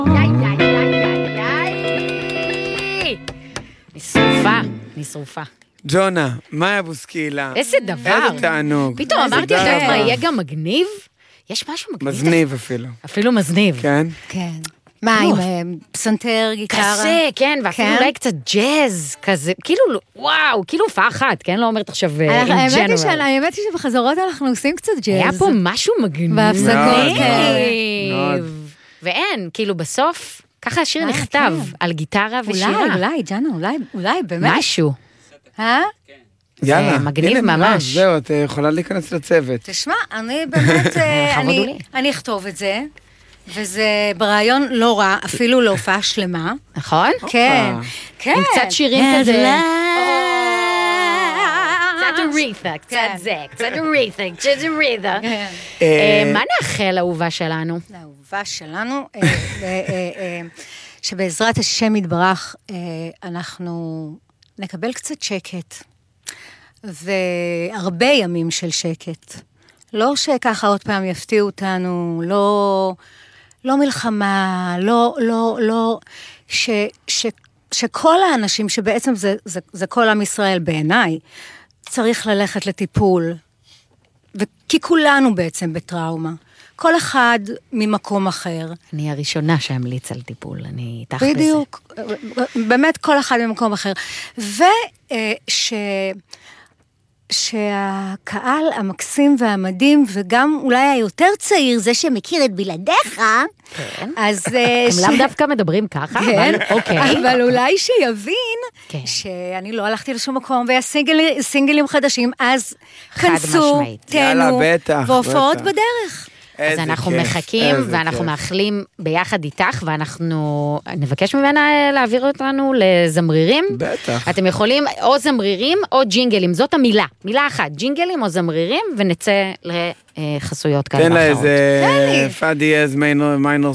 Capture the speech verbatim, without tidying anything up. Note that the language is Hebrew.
נשרופה, נשרופה. ג'ונה, מאיה בוסקילה. איזה דבר. איזה תענוג. פתאום אמרתי לך, מה, יהיה גם מגניב? יש משהו מגניב. מזניב אפילו. אפילו מזניב. כן? כן. מה, עם פסנתר, גיטרה? כזה, כן, ואפילו אולי קצת ג'אז, כזה, כאילו, וואו, כאילו הופעה אחת, כן? לא אומרת עכשיו in general. האמת היא שבחזרות אנחנו עושים קצת ג'אז. היה פה משהו מגניב. בהפסקות, כן. ואין, כאילו בסוף, ככה השיר נכתב, על גיטרה ושירה. אולי, אולי, ג'אנה, אולי, אולי, באמת. משהו. אה? יאללה. מגניב הנה, ממש. זהו, את יכולה להיכנס לצוות. תשמע, אני באמת, אני אכתוב את זה, וזה ברעיון לא רע, אפילו להופעה שלמה. נכון? כן, כן. עם קצת שירים כזה. קצת אורית'ה, קצת זה, קצת אורית'ה, קצת אורית'ה. מה נאחל לאהובה שלנו? לאהובה שלנו, שבעזרת השם יתברך, אנחנו נקבל קצת שקט, והרבה ימים של שקט. לא שככה עוד פעם יפתיעו אותנו, לא, לא מלחמה, לא, לא, לא, ש, ש, שכל האנשים שבעצם זה, זה, זה כל עם ישראל בעיניי, צריך ללכת לטיפול, וכי כולנו בעצם בטראומה. כל אחד ממקום אחר. אני הראשונה שהמליץ על טיפול, אני איתך בזה. בדיוק, באמת כל אחד ממקום אחר. וש... שהקהל המקסים והמדהים, וגם אולי היותר צעיר, זה שמכיר את בלעדיך, כן. אז... הם לאו דווקא מדברים ככה, אבל אוקיי. אבל אולי שיבין, שאני לא הלכתי לשום מקום, והיה סינגלים חדשים, אז כנסו, תהנו, והופעות בדרך. אז אנחנו מחכים, ואנחנו מאחלים ביחד איתך, ואנחנו נבקש ממנה להעביר אותנו לזמרירים. בטח. אתם יכולים או זמרירים או ג'ינגלים, זאת המילה. מילה אחת, ג'ינגלים או זמרירים, ונצא לחסויות כאלה. תן לה איזה פאדי אז מיינור